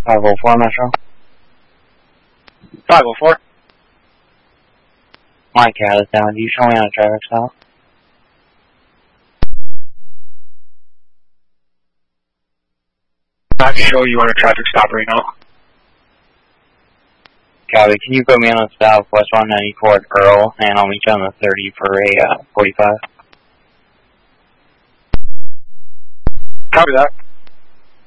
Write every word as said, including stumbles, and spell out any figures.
five oh four Metro. five oh four. Mike out of town. Do you show me on a traffic stop? I can show you on a traffic stop right now. Copy. Can you put me on the southwest one ninety-four at Earl, and I'll meet you on the thirty for a uh, forty-five? Copy that.